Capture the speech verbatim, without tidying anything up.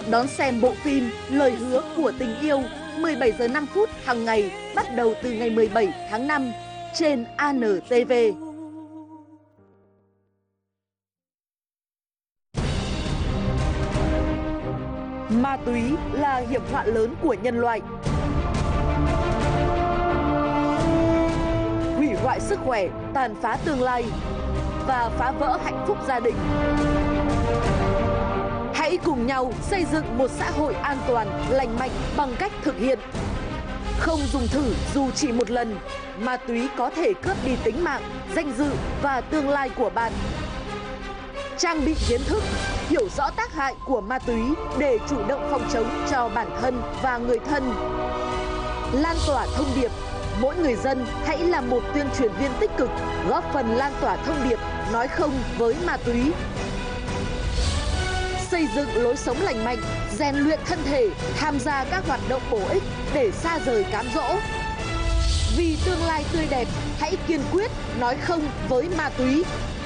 Đón xem bộ phim Lời hứa của tình yêu mười bảy giờ năm phút hàng ngày bắt đầu từ ngày mười bảy tháng năm trên a en tê vê. Ma túy là hiểm họa lớn của nhân loại. Hủy hoại sức khỏe, tàn phá tương lai và phá vỡ hạnh phúc gia đình. Hãy cùng nhau xây dựng một xã hội an toàn, lành mạnh bằng cách thực hiện không dùng thử dù chỉ một lần. Ma túy có thể cướp đi tính mạng, danh dự và tương lai của bạn. Trang bị kiến thức, hiểu rõ tác hại của ma túy để chủ động phòng chống cho bản thân và người thân. Lan tỏa thông điệp, mỗi người dân hãy là một tuyên truyền viên tích cực, góp phần lan tỏa thông điệp nói không với ma túy. Xây dựng lối sống lành mạnh, rèn luyện thân thể, tham gia các hoạt động bổ ích để xa rời cám dỗ. Vì tương lai tươi đẹp, hãy kiên quyết nói không với ma túy.